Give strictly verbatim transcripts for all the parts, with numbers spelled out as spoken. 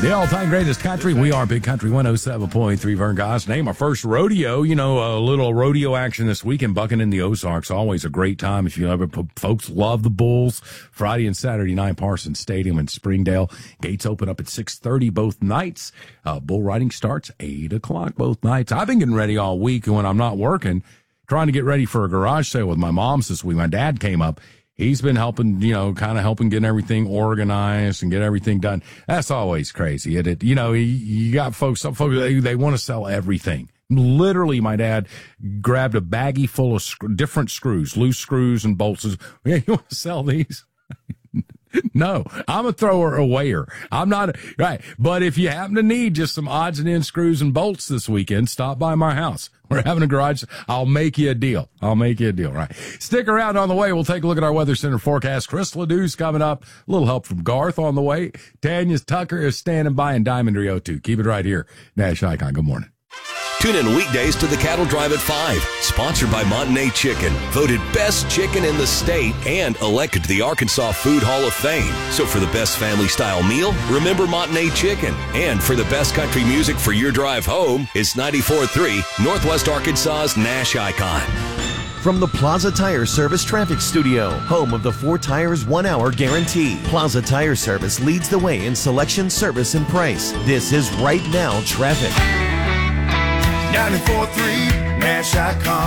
The all-time greatest country. We are Big Country one oh seven point three. Vern Goss. Name our first rodeo. You know, a little rodeo action this weekend. Bucking in the Ozarks. Always a great time. If you ever, folks love the bulls. Friday and Saturday night, Parsons Stadium in Springdale. Gates open up at six thirty both nights. Uh, bull riding starts eight o'clock both nights. I've been getting ready all week when I'm not working, trying to get ready for a garage sale with my mom's this week. My dad came up. He's been helping, you know, kind of helping get everything organized and get everything done. That's always crazy. It, it you know, you, you got folks, some folks, they, they want to sell everything. Literally, my dad grabbed a baggie full of sc- different screws, loose screws and bolts. Yeah, you want to sell these? No, I'm a thrower awayer. I'm not, right. But if you happen to need just some odds and ends screws and bolts this weekend, stop by my house. We're having a garage. I'll make you a deal. I'll make you a deal, right? Stick around. On the way, we'll take a look at our Weather Center forecast. Chris Ledoux's coming up. A little help from Garth on the way. Tanya Tucker is standing by, and Diamond Rio too. Keep it right here. Nash Icon, good morning. Tune in weekdays to the Cattle Drive at five. Sponsored by Montagnais Chicken. Voted best chicken in the state and elected to the Arkansas Food Hall of Fame. So for the best family-style meal, remember Montagnais Chicken. And for the best country music for your drive home, it's ninety-four point three Northwest Arkansas's Nash Icon. From the Plaza Tire Service Traffic Studio, home of the four tires one hour guarantee. Plaza Tire Service leads the way in selection, service, and price. This is Right Now Traffic. ninety-four point three Nash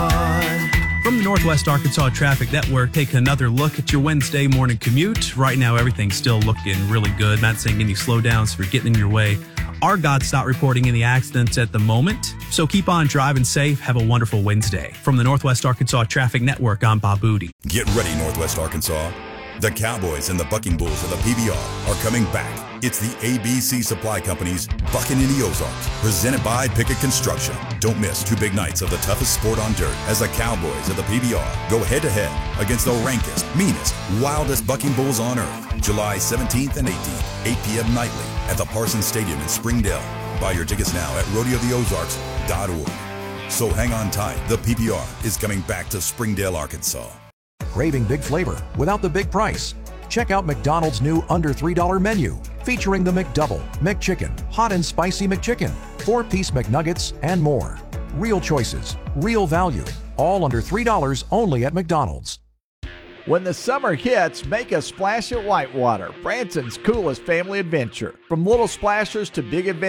Icon. From the Northwest Arkansas Traffic Network, take another look at your Wednesday morning commute. Right now, everything's still looking really good. Not seeing any slowdowns for getting in your way. Our God's not reporting any accidents at the moment, so keep on driving safe. Have a wonderful Wednesday. From the Northwest Arkansas Traffic Network, I'm Bob Booty. Get ready, Northwest Arkansas. The Cowboys and the Bucking Bulls of the P B R are coming back. It's the A B C Supply Company's Bucking in the Ozarks, presented by Pickett Construction. Don't miss two big nights of the toughest sport on dirt as the Cowboys of the P B R go head-to-head against the rankest, meanest, wildest Bucking Bulls on earth. July seventeenth and eighteenth, eight p.m. nightly at the Parsons Stadium in Springdale. Buy your tickets now at rodeo the ozarks dot org. So hang on tight. The P B R is coming back to Springdale, Arkansas. Craving big flavor without the big price? Check out McDonald's new under three dollar menu, featuring the McDouble, McChicken, Hot and Spicy McChicken, four-piece McNuggets, and more. Real choices, real value, all under three dollars only at McDonald's. When the summer hits, make a splash at Whitewater, Branson's coolest family adventure. From little splashers to big adventures.